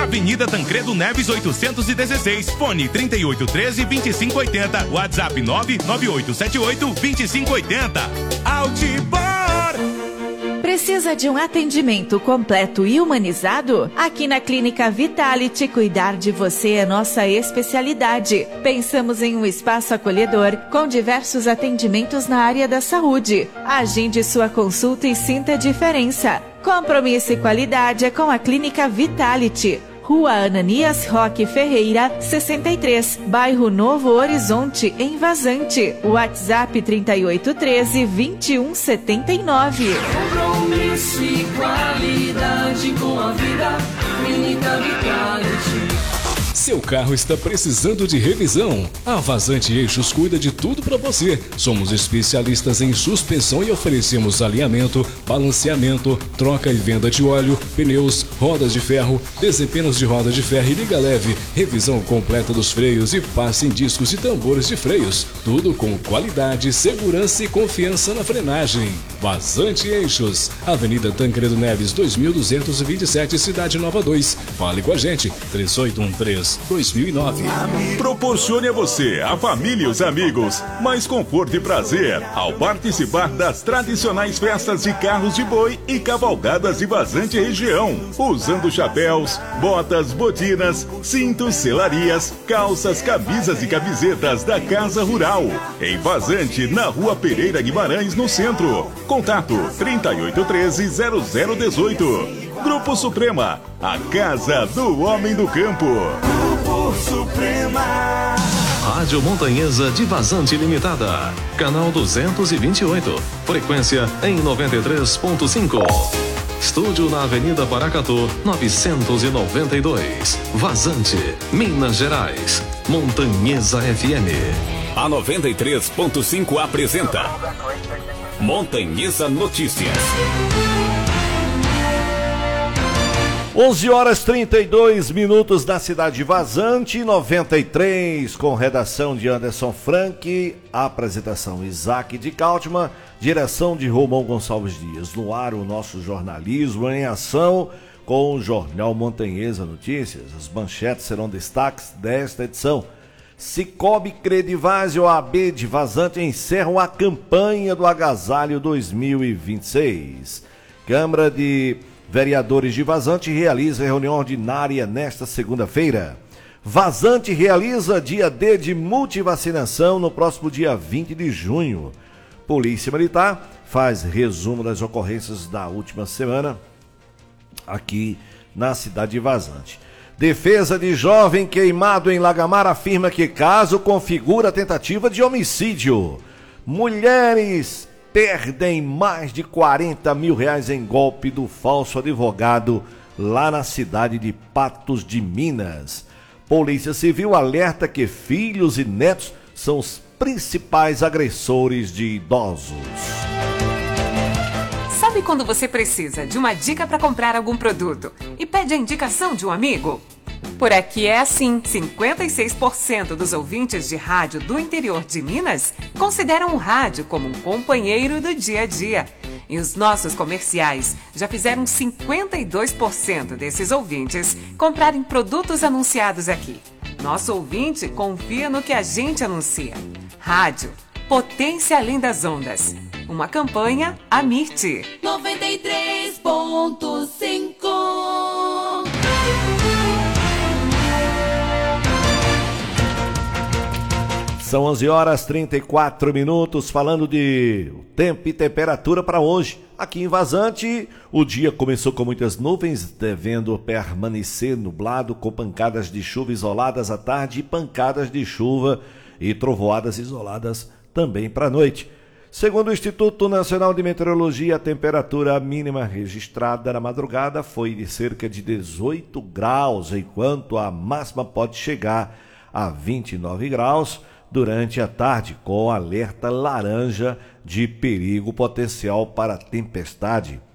Avenida Tancredo Neves 816, fone 3813-2580, WhatsApp 99878-2580. Outdoor! Precisa de um atendimento completo e humanizado? Aqui na Clínica Vitality, cuidar de você é nossa especialidade. Pensamos em um espaço acolhedor com diversos atendimentos na área da saúde. Agende sua consulta e sinta a diferença. Compromisso e qualidade é com a Clínica Vitality. Rua Ananias Roque Ferreira, 63, Bairro Novo Horizonte, em Vazante. WhatsApp 3813-2179. Compromisso e qualidade com a vida, Clínica Vitality. Seu carro está precisando de revisão? A Vazante Eixos cuida de tudo para você. Somos especialistas em suspensão e oferecemos alinhamento, balanceamento, troca e venda de óleo, pneus, rodas de ferro, desempenos de roda de ferro e liga leve, revisão completa dos freios e passe em discos e tambores de freios. Tudo com qualidade, segurança e confiança na frenagem. Vazante Eixos, Avenida Tancredo Neves 2227, Cidade Nova 2. Fale com a gente, 3813-2009. Proporcione a você, a família e os amigos mais conforto e prazer ao participar das tradicionais festas de carros de boi e cavalgadas de Vazante região, usando chapéus, botas, botinas, cintos, selarias, calças, camisas e camisetas da Casa Rural, em Vazante, na Rua Pereira Guimarães, no centro. Contato 3813-0018. Grupo Suprema, a casa do homem do campo. Grupo Suprema. Rádio Montanhesa de Vazante Limitada. Canal 228. Frequência em 93.5. Estúdio na Avenida Paracatu, 992. Vazante, Minas Gerais. Montanhesa FM. A 93.5 apresenta Montanhesa Notícias. 11h32 na cidade de Vazante, 93, com redação de Anderson Frank, apresentação Isaac de Cautman, direção de Romão Gonçalves Dias. No ar, o nosso jornalismo em ação com o Jornal Montanhesa Notícias. As manchetes serão destaques desta edição. Cicobi Credivaz e OAB de Vazante encerram a campanha do Agasalho 2026. Câmara de Vereadores de Vazante realiza reunião ordinária nesta segunda-feira. Vazante realiza dia D de multivacinação no próximo dia 20 de junho. Polícia Militar faz resumo das ocorrências da última semana aqui na cidade de Vazante. Defesa de jovem queimado em Lagamar afirma que caso configura tentativa de homicídio. Mulheres perdem mais de 40 mil reais em golpe do falso advogado lá na cidade de Patos de Minas. Polícia Civil alerta que filhos e netos são os principais agressores de idosos. Sabe quando você precisa de uma dica para comprar algum produto e pede a indicação de um amigo? Por aqui é assim, 56% dos ouvintes de rádio do interior de Minas consideram o rádio como um companheiro do dia a dia. E os nossos comerciais já fizeram 52% desses ouvintes comprarem produtos anunciados aqui. Nosso ouvinte confia no que a gente anuncia. Rádio, potência além das ondas. Uma campanha Amirte. 93.5. São 11h34, falando de tempo e temperatura para hoje. Aqui em Vazante, o dia começou com muitas nuvens, devendo permanecer nublado, com pancadas de chuva isoladas à tarde e pancadas de chuva e trovoadas isoladas também para a noite. Segundo o Instituto Nacional de Meteorologia, a temperatura mínima registrada na madrugada foi de cerca de 18 graus, enquanto a máxima pode chegar a 29 graus durante a tarde, com alerta laranja de perigo potencial para tempestade.